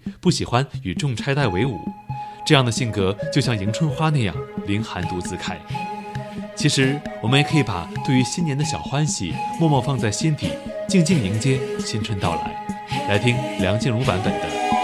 不喜欢与众差代为伍。这样的性格就像迎春花那样凌寒独自开。其实我们也可以把对于新年的小欢喜默默放在心底，静静迎接新春到来。来听梁静茹版本的